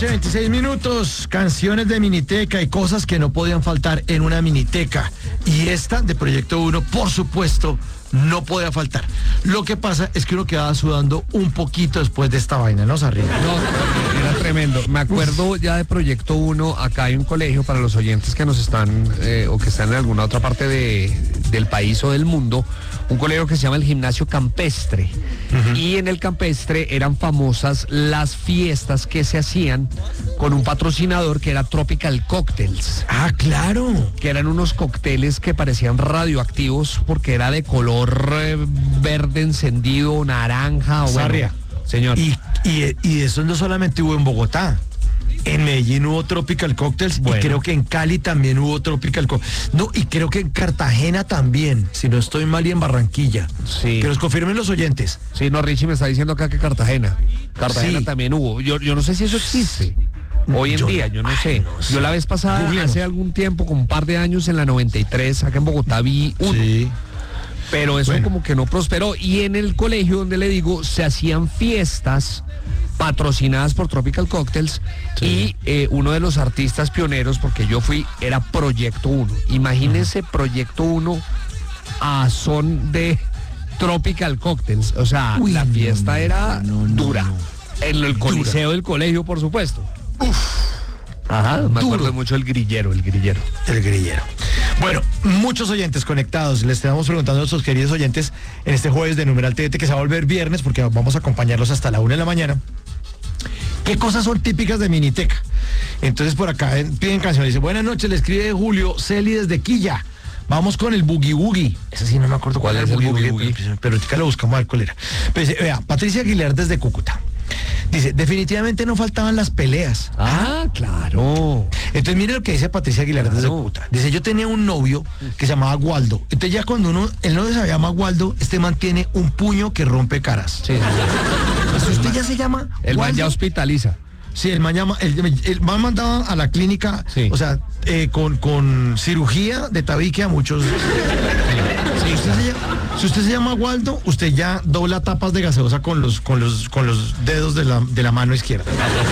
noche, 26 minutos, canciones de Miniteca y cosas que no podían faltar en una Miniteca. Y esta de Proyecto 1, por supuesto, no podía faltar. Lo que pasa es que uno quedaba sudando un poquito después de esta vaina, ¿no, Sarri? No, era tremendo. Me acuerdo ya de Proyecto 1, acá hay un colegio para los oyentes que nos están, o que están en alguna otra parte del país o del mundo, un colegio que se llama el Gimnasio Campestre. Y en el Campestre eran famosas las fiestas que se hacían con un patrocinador que era Tropical Cocktails. Ah, claro. Que eran unos cócteles que parecían radioactivos porque era de color verde encendido, naranja. Sarria. Bueno, señor. Y eso no solamente hubo en Bogotá. En Medellín hubo Tropical Cocktails, bueno. Y creo que en Cali también hubo Tropical Cocktails. No, y creo que en Cartagena también, si no estoy mal, y en Barranquilla. Sí. Que nos confirmen los oyentes. Sí, no, Richie me está diciendo acá que Cartagena Sí. también hubo. Yo no sé si eso existe. Hoy en día, yo no sé. No sé. Yo la vez pasada, hace algún tiempo, con un par de años, en la 93, acá en Bogotá vi uno. Sí. Pero eso como que no prosperó. Y en el colegio donde le digo, se hacían fiestas patrocinadas por Tropical Cocktails. Sí. Y uno de los artistas pioneros, porque yo fui, era Proyecto 1. Imagínense Proyecto 1 a son de Tropical Cocktails. O sea, la fiesta era dura. En el coliseo del colegio, por supuesto. Ajá, me acuerdo mucho el grillero. El grillero. Bueno, muchos oyentes conectados. Les estamos preguntando a nuestros queridos oyentes en este jueves de Numeral TDT, que se va a volver viernes, porque vamos a acompañarlos hasta la 1 de la mañana. ¿Qué cosas son típicas de Miniteca? Entonces por acá piden canciones. Dice, buenas noches, le escribe Julio Celi desde Quilla. Vamos con el Boogie Woogie. Ese sí no me acuerdo cuál es el Boogie Woogie. Pero ahorita lo buscamos a ver cuál era. Pero dice, vea, Patricia Aguilar desde Cúcuta. Dice, definitivamente no faltaban las peleas. Ah, claro. Entonces mire lo que dice Patricia Aguilar desde Cúcuta. Dice, yo tenía un novio que se llamaba Waldo. Entonces ya cuando el novio se llama Waldo, este man tiene un puño que rompe caras. Sí. Si usted ya se llama el man ya hospitaliza. Sí, el man mandaba a la clínica, sí. O sea, con cirugía de tabique a muchos. Sí, si usted se llama Waldo, usted ya dobla tapas de gaseosa con los dedos de la mano izquierda.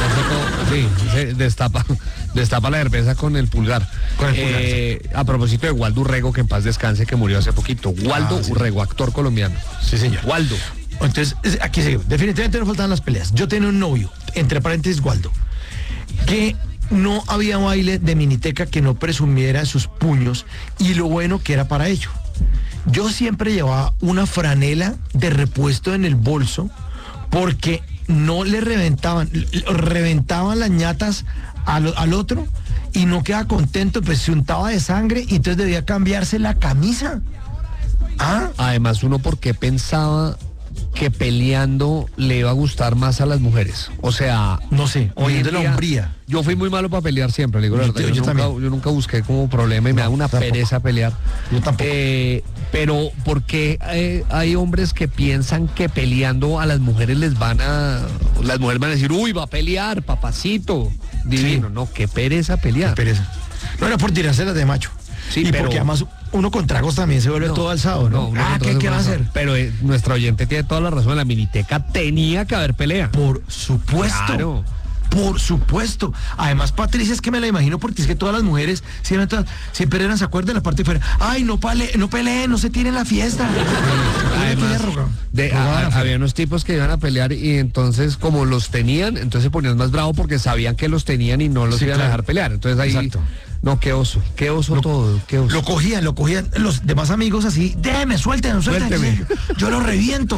Sí, destapa la cerveza con el pulgar. Sí. A propósito de Waldo Urrego, que en paz descanse, que murió hace poquito. Waldo Urrego, actor colombiano. Sí, señor. Waldo. Entonces, aquí sigue. Definitivamente no faltaban las peleas. Yo tenía un novio, entre paréntesis Waldo, que no había baile de Miniteca que no presumiera sus puños y lo bueno que era para ello. Yo siempre llevaba una franela de repuesto en el bolso porque no le reventaban las ñatas al otro y no quedaba contento, pues se untaba de sangre y entonces debía cambiarse la camisa. Además, uno porque pensaba que peleando le iba a gustar más a las mujeres. O sea, no sé, hoy en de la día, hombría. Yo fui muy malo para pelear siempre, le digo la verdad. Yo nunca busqué como problema y me da una pereza pelear. Yo tampoco. Pero porque hay hombres que piensan que peleando a las mujeres las mujeres van a decir, uy, va a pelear, papacito, divino. Sí. No, qué pereza pelear. Qué pereza. No era por tirárselas de macho. Sí, y porque además uno con tragos también se vuelve todo alzado, ¿no? ¿Qué va a hacer? Pero nuestra oyente tiene toda la razón, la Miniteca tenía que haber pelea. Por supuesto. Claro. Por supuesto. Además, Patricia, es que me la imagino porque es que todas las mujeres siempre eran, ¿se acuerdan de la parte de fuera? Ay, no peleen, no se tiren la fiesta. Además, había unos tipos que iban a pelear y entonces como los tenían, entonces se ponían más bravo porque sabían que los tenían y no los iban a dejar pelear. Entonces ahí... Exacto. No, qué oso todo, qué oso. Lo cogían los demás amigos así, déjeme, suélteme. Yo lo reviento.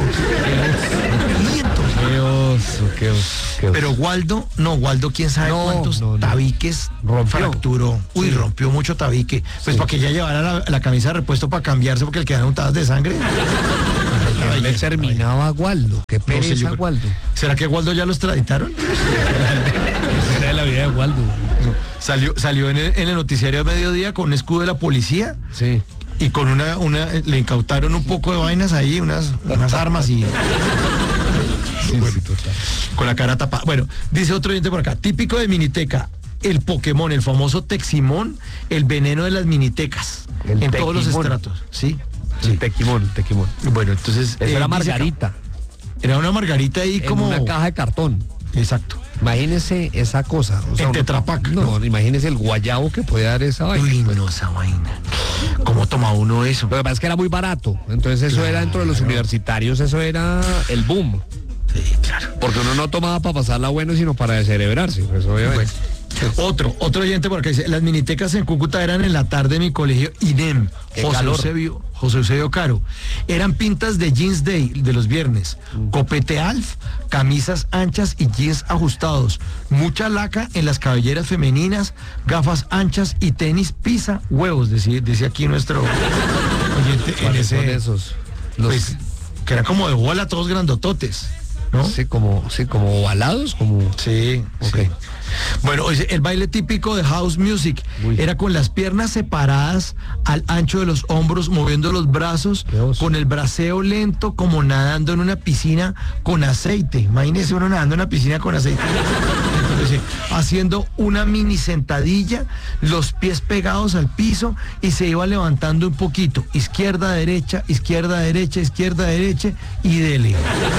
Qué oso. Pero Waldo, quién sabe cuántos tabiques fracturó. Uy, rompió mucho tabique. Pues para que ya llevara la camisa de repuesto para cambiarse porque le quedaron untadas de sangre. Le terminaba Waldo. Qué pereza Waldo. ¿Será que Waldo ya lo extraditaron? Esa era la vida de Waldo. Salió en el noticiario de mediodía con un escudo de la policía. Sí. Y con le incautaron un poco de vainas ahí, unas armas y... Sí, total. Con la cara tapada. Bueno, dice otro oyente por acá, típico de Miniteca, el Pokémon, el famoso Teximón, el veneno de las Minitecas. En todos los estratos. Sí. El Tequimón. Bueno, entonces... Eso era Margarita. Era una Margarita ahí en como... una caja de cartón. Exacto. Imagínese esa cosa. O sea, En Tetra Pak, no, imagínese el guayabo que puede dar esa vaina. Uy, no, esa vaina. ¿Cómo toma uno eso? Lo que pasa es que era muy barato. Entonces eso era dentro de los universitarios, eso era el boom. Sí, claro. Porque uno no tomaba para pasarla bueno, sino para descerebrarse. Pues obviamente. Otro oyente por acá dice, las minitecas en Cúcuta eran en la tarde de mi colegio INEM, José Eusebio Caro. Eran pintas de jeans day de los viernes, copete alf, camisas anchas y jeans ajustados, mucha laca en las cabelleras femeninas, gafas anchas y tenis pisa huevos, decía aquí nuestro oyente en ese, son esos? Pues, que era como de bola, todos grandototes, ¿no? Sí, como ovalados, como... Sí, ok. Sí. Bueno, el baile típico de house music era con las piernas separadas al ancho de los hombros, moviendo los brazos, con el braceo lento, como nadando en una piscina con aceite. Imagínese uno nadando en una piscina con aceite. Entonces, haciendo una mini sentadilla, los pies pegados al piso y se iba levantando un poquito. Izquierda, derecha, izquierda, derecha, izquierda, derecha y dele.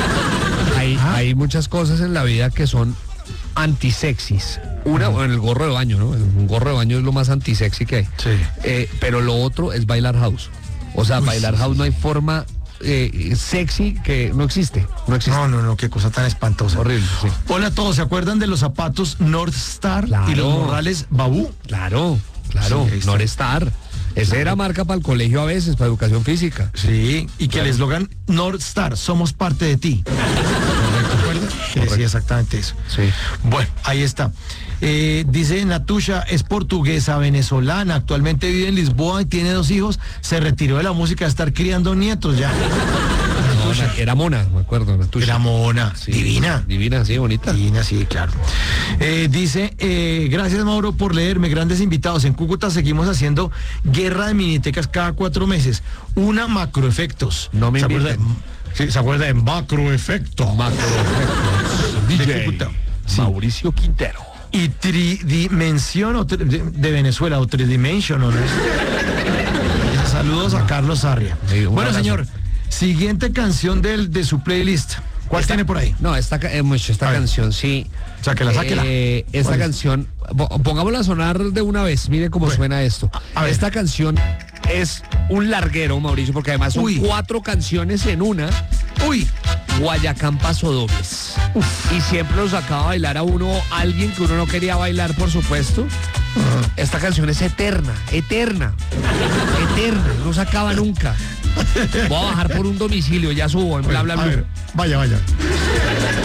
Hay muchas cosas en la vida que son antisexys. Una, en el gorro de baño, ¿no? Un gorro de baño es lo más antisexy que hay. Sí. Pero lo otro es bailar house. O sea, bailar house no hay forma sexy que no existe. No, qué cosa tan espantosa. Horrible, sí. Hola a todos, ¿se acuerdan de los zapatos North Star Claro. y los morrales Babú? Claro, Sí, North Star. Esa era marca para el colegio a veces, para educación física. Sí, y que el eslogan North Star, somos parte de ti. Que decía exactamente eso. Sí. Bueno, ahí está. Dice Natusha, es portuguesa, venezolana, actualmente vive en Lisboa y tiene 2 hijos, se retiró de la música a estar criando nietos ya. Era mona, me acuerdo. Natusha. Era mona, Sí, divina. Divina, sí, bonita. Divina, sí, claro. Dice, gracias Mauro por leerme, grandes invitados. En Cúcuta seguimos haciendo guerra de minitecas cada 4 meses. Una macroefectos. No me ¿Se inviten. acuerda? Sí, ¿se acuerda de macroefectos? De Cúcuta. Sí. Mauricio Quintero. Y tridimensión de Venezuela, o tridimension, ¿o no es? Saludos a Carlos Arria. Sí, un Bueno, abrazo. señor, siguiente canción de su playlist. ¿Cuál tiene por ahí? No, esta canción sí. Sáquela. Esta ¿Cuál es? canción, pongámosla a sonar de una vez, mire cómo suena esto. a ver. Esta canción es un larguero, Mauricio, porque además son 4 canciones en una. Uy, Guayacán pasodobles. Y siempre los sacaba a bailar a uno, alguien que uno no quería bailar, por supuesto. Esta canción es eterna, no se acaba nunca. Voy a bajar por un domicilio, ya subo en bla bla a bla. ver, vaya.